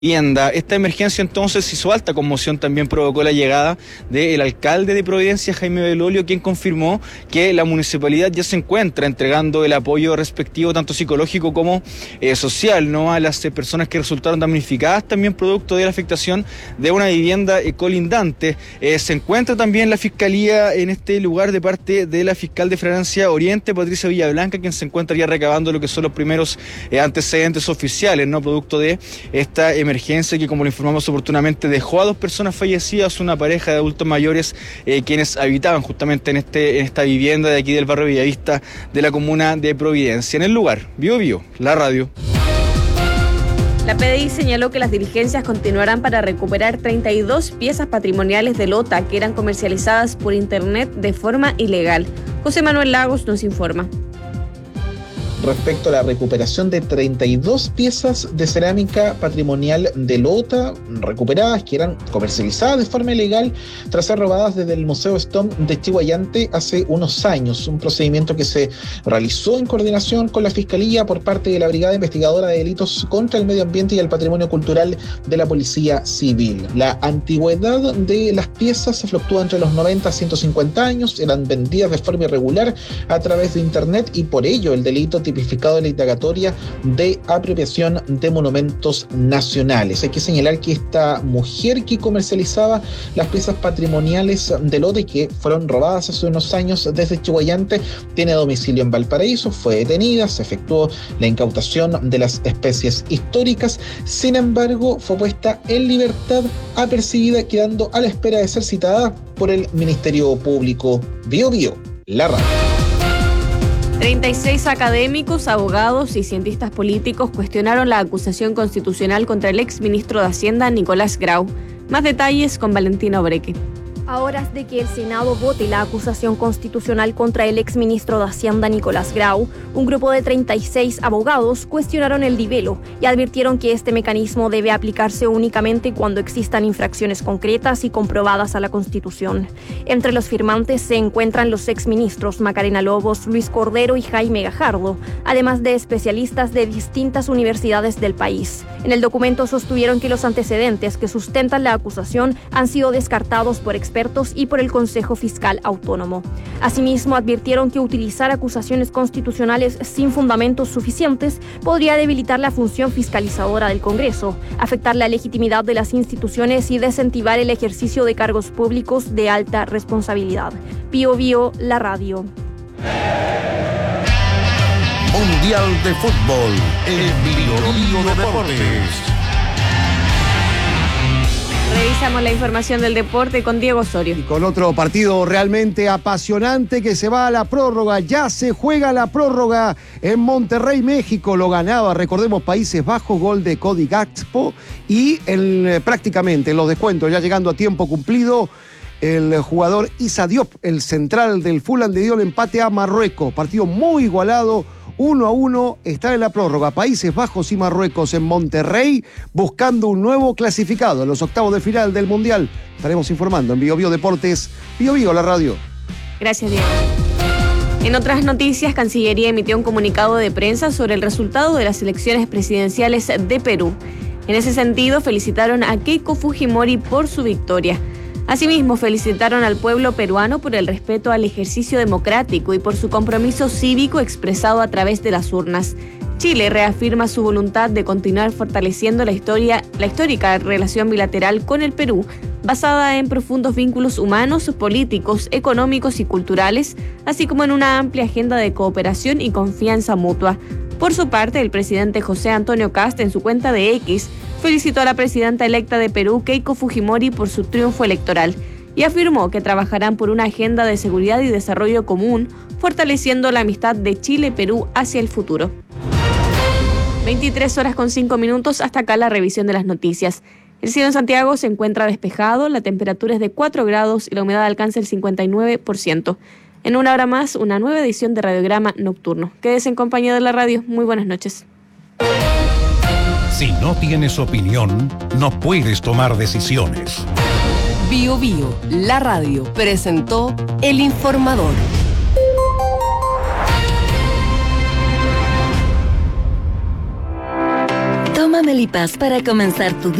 vivienda. Esta emergencia entonces hizo alta conmoción, también provocó la llegada del alcalde de Providencia, Jaime Belolio, quien confirmó que la municipalidad ya se encuentra entregando el apoyo respectivo, tanto psicológico como social, ¿no?, a las personas que resultaron damnificadas, también producto de la afectación de una vivienda colindante. Se encuentra también la Fiscalía en este lugar de parte de la fiscal de Francia Oriente, Patricia Villablanca, quien se encuentra ya recabando lo que son los primeros antecedentes oficiales, ¿no?, producto de esta emergencia que, como lo informamos oportunamente, dejó a 2 personas fallecidas, una pareja de adultos mayores quienes habitaban justamente en esta vivienda de aquí del barrio Bellavista de la comuna de Providencia. En el lugar, Bio, la radio. La PDI señaló que las diligencias continuarán para recuperar 32 piezas patrimoniales de lota que eran comercializadas por internet de forma ilegal. José Manuel Lagos nos informa. Respecto a la recuperación de 32 piezas de cerámica patrimonial de lota recuperadas, que eran comercializadas de forma ilegal tras ser robadas desde el Museo Stom de Chihuayante hace unos años. Un procedimiento que se realizó en coordinación con la Fiscalía por parte de la Brigada Investigadora de Delitos contra el Medio Ambiente y el Patrimonio Cultural de la Policía Civil. La antigüedad de las piezas se fluctúa entre los 90 a 150 años, eran vendidas de forma irregular a través de internet y por ello el delito tipificado en la indagatoria de apropiación de monumentos nacionales. Hay que señalar que esta mujer que comercializaba las piezas patrimoniales de lota y que fueron robadas hace unos años desde Chihuayante tiene domicilio en Valparaíso, fue detenida, se efectuó la incautación de las especies históricas, sin embargo fue puesta en libertad apercibida, quedando a la espera de ser citada por el Ministerio Público. Bio, la radio. 36 académicos, abogados y cientistas políticos cuestionaron la acusación constitucional contra el exministro de Hacienda, Nicolás Grau. Más detalles con Valentina Obreque. A horas de que el Senado vote la acusación constitucional contra el exministro de Hacienda Nicolás Grau, un grupo de 36 abogados cuestionaron el divelo y advirtieron que este mecanismo debe aplicarse únicamente cuando existan infracciones concretas y comprobadas a la Constitución. Entre los firmantes se encuentran los exministros Macarena Lobos, Luis Cordero y Jaime Gajardo, además de especialistas de distintas universidades del país. En el documento sostuvieron que los antecedentes que sustentan la acusación han sido descartados por expertos y por el Consejo Fiscal Autónomo. Asimismo, advirtieron que utilizar acusaciones constitucionales sin fundamentos suficientes podría debilitar la función fiscalizadora del Congreso, afectar la legitimidad de las instituciones y desincentivar el ejercicio de cargos públicos de alta responsabilidad. Bio, la radio. Mundial de Fútbol en Bio Deportes. Revisamos la información del deporte con Diego Osorio. Y con otro partido realmente apasionante que se va a la prórroga. Ya se juega la prórroga en Monterrey, México. Lo ganaba, recordemos, Países Bajos, gol de Cody Gakpo. Y prácticamente en los descuentos, ya llegando a tiempo cumplido, el jugador Issa Diop, el central del Fulham, le dio el empate a Marruecos. Partido muy igualado. 1-1, está en la prórroga. Países Bajos y Marruecos en Monterrey buscando un nuevo clasificado en los octavos de final del Mundial. Estaremos informando en Bio Deportes, Bio, la radio. Gracias, Diego. En otras noticias, Cancillería emitió un comunicado de prensa sobre el resultado de las elecciones presidenciales de Perú. En ese sentido, felicitaron a Keiko Fujimori por su victoria. Asimismo, felicitaron al pueblo peruano por el respeto al ejercicio democrático y por su compromiso cívico expresado a través de las urnas. Chile reafirma su voluntad de continuar fortaleciendo la histórica relación bilateral con el Perú, basada en profundos vínculos humanos, políticos, económicos y culturales, así como en una amplia agenda de cooperación y confianza mutua. Por su parte, el presidente José Antonio Kast, en su cuenta de X, felicitó a la presidenta electa de Perú, Keiko Fujimori, por su triunfo electoral y afirmó que trabajarán por una agenda de seguridad y desarrollo común, fortaleciendo la amistad de Chile-Perú hacia el futuro. 23:05, hasta acá la revisión de las noticias. El cielo en Santiago se encuentra despejado, la temperatura es de 4 grados y la humedad alcanza el 59%. En una hora más, una nueva edición de Radiograma Nocturno. Quédese en compañía de la radio. Muy buenas noches. Si no tienes opinión, no puedes tomar decisiones. Bio, la radio, presentó El Informador. Tómame Delipas para comenzar tu día